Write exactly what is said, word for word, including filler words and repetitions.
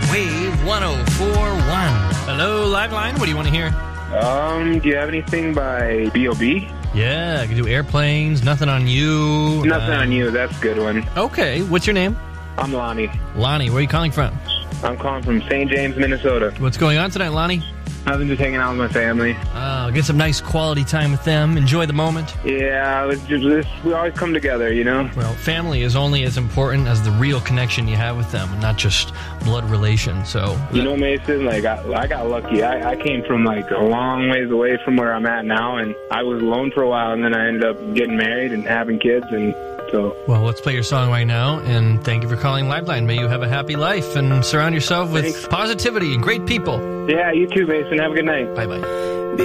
Wave one oh four point one. Hello, Liveline. What do you want to hear? Um, do you have anything by B O B? Yeah, I can do Airplanes, Nothing on You. Nothing uh, on You. That's a good one. Okay, what's your name? I'm Lonnie. Lonnie, where are you calling from? I'm calling from Saint James, Minnesota. What's going on tonight, Lonnie? I've been just hanging out with my family. Uh, get some nice quality time with them. Enjoy the moment. Yeah, it's just, this, we always come together, you know? Well, family is only as important as the real connection you have with them, and not just blood relation. So, you know, Mason, like, I, I got lucky. I, I came from, like, a long ways away from where I'm at now, and I was alone for a while, and then I ended up getting married and having kids, and so... Well, let's play your song right now, and thank you for calling Liveline. May you have a happy life, and surround yourself with Thanks. positivity and great people. Yeah, you too, Mason. Have a good night. Bye-bye.